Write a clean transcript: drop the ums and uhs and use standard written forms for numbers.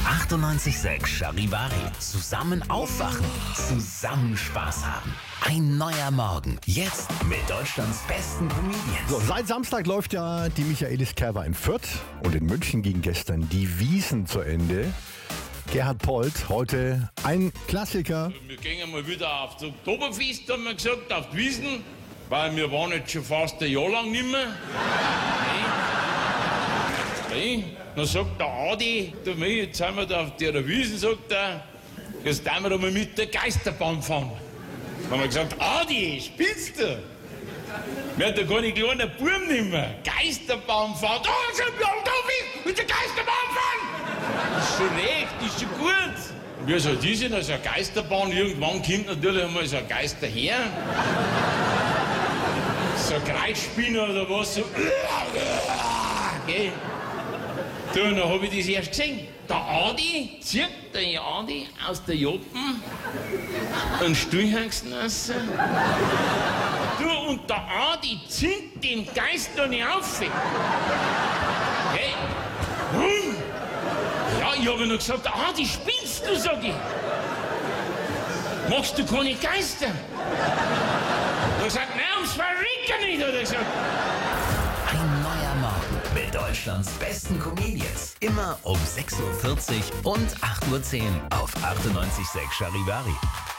98,6 Charivari. Zusammen aufwachen, zusammen Spaß haben. Ein neuer Morgen. Jetzt mit Deutschlands besten Comedians. So, seit Samstag läuft ja die Michaelis Kerber in Fürth und in München ging gestern die Wiesn zu Ende. Gerhard Polt, heute ein Klassiker. Wir gehen mal wieder auf das Oktoberfest, haben wir gesagt, auf die Wiesn, weil wir waren jetzt schon fast ein Jahr lang nicht mehr. Hey. Dann sagt der Adi, jetzt sind wir da auf der Wiesn, sagt er, jetzt tun wir da mal mit der Geisterbahn fahren. Dann haben wir gesagt, Adi, spielst du? Wir hatten gar nicht kleiner Buben nicht mehr. Geisterbahn fahren. Da sind wir am Oktoberfest mit der Geisterbahn fahren. Das ist schon recht, das ist schon gut. Und wie soll die sein, also eine Geisterbahn, irgendwann kommt natürlich einmal so ein Geister her. So ein Kreisspinner oder was, so. Okay. Du, dann hab ich das erst gesehen. Der Adi zieht der Adi aus der Joppen einen Stuhlhangsten raus. Du, und der Adi zieht den Geist da nicht auf. Hey. Ja, ich hab noch gesagt, Adi, spielst du, sag ich. Machst du keine Geister? Er hat gesagt, nein, ums Verrecken nicht, hat er gesagt. Ein neuer Morgen mit Deutschlands besten Comedians. Immer um 6:40 Uhr und 8:10 Uhr auf 98,6 Charivari.